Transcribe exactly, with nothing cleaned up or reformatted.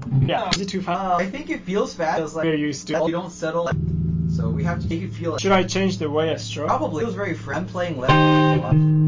Yeah. Is it too fast? Uh, I think it feels fast. It's like We're used to. you don't settle. So we have to make it feel like. Should I change the way I stroke? Probably. It feels very friend playing left.